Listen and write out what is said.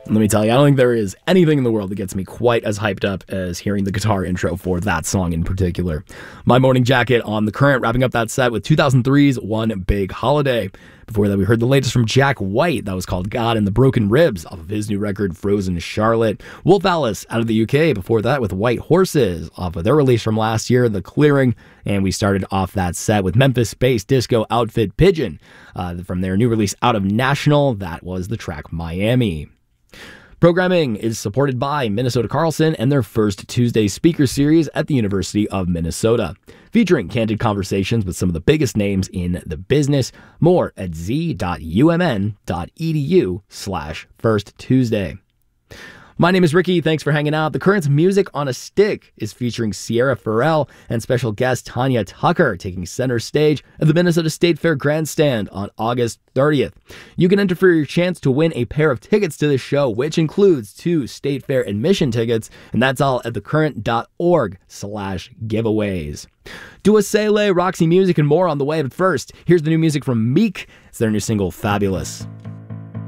Let me tell you, I don't think there is anything in the world that gets me quite as hyped up as hearing the guitar intro for that song in particular. My Morning Jacket on The Current, wrapping up that set with 2003's One Big Holiday. Before that, we heard the latest from Jack White. That was called God and the Broken Ribs off of his new record, Frozen Charlotte. Wolf Alice out of the UK. Before that, with White Horses off of their release from last year, The Clearing. And we started off that set with Memphis-based disco outfit Pigeon from their new release out of National. That was the track Miami. Programming is supported by Minnesota Carlson and their First Tuesday speaker series at the University of Minnesota, featuring candid conversations with some of the biggest names in the business. More at z.umn.edu/First Tuesday. My name is Ricky. Thanks for hanging out. The Current's Music on a Stick is featuring Sierra Farrell and special guest Tanya Tucker taking center stage at the Minnesota State Fair Grandstand on August 30th. You can enter for your chance to win a pair of tickets to this show, which includes 2 State Fair admission tickets, and that's all at thecurrent.org/giveaways. Dua Sele, Roxy Music, and more on the way, but first, here's the new music from Meek. It's their new single, Fabulous.